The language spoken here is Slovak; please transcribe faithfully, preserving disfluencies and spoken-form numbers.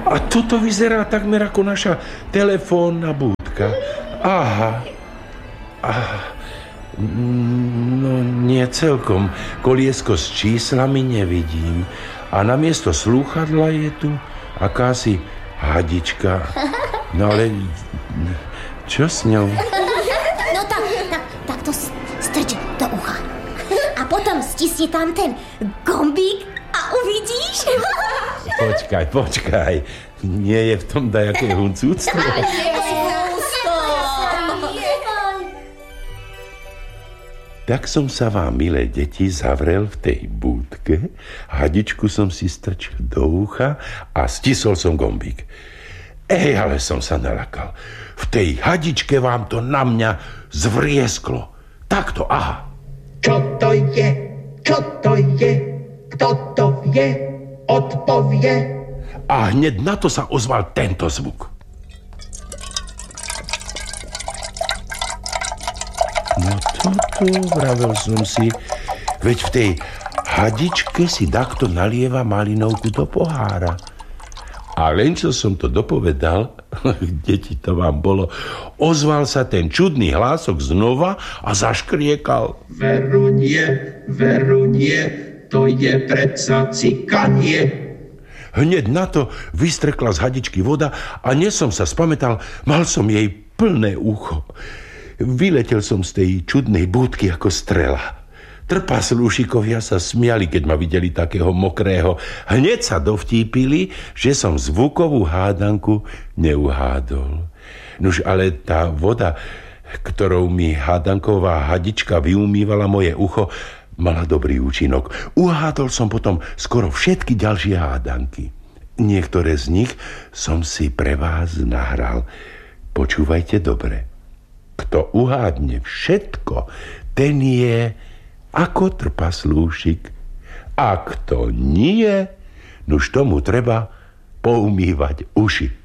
A toto vyzerá takmer ako naša telefónna budka. Aha. Aha. No nie celkom. Koliesko s číslami nevidím. A namiesto slúchadla je tu akási hadička. No ale čo s ňou? No tak, tak, tak to strč do ucha. A potom stisni tam ten gombík a uvidíš. Počkaj, počkaj. Nie je v tom dajaké huncúctvo? Tak som sa vám, milé deti, zavrel v tej búdke, hadičku som si strčil do ucha a stisol som gombík. Ej, ale som sa nalakal. V tej hadičke vám to na mňa zvriesklo. Takto, aha. Čo to je? Čo to je? Kto to vie? Odpovie. A hneď na to sa ozval tento zvuk. No toto, vravel som si, veď v tej hadičke si dakto nalieva malinovku do pohára. A len čo som to dopovedal, deti, to vám bolo, ozval sa ten čudný hlások znova a zaškriekal. Veru nie, veru nie, to je predsa cikanie. Hneď na to vystrekla z hadičky voda a než som sa spamätal, mal som jej plné ucho. Vyletel som z tej čudnej búdky ako strela. Trpaslúšikovia sa smiali, keď ma videli takého mokrého. Hneď sa dovtípili, že som zvukovú hádanku neuhádol. Nuž ale tá voda, ktorou mi hádanková hadička vyumývala moje ucho, mala dobrý účinok. Uhádol som potom skoro všetky ďalšie hádanky. Niektoré z nich som si pre vás nahral. Počúvajte dobre. Kto uhádne všetko, ten je ako trpaslúšik. A kto nie, nuž tomu treba poumývať uši.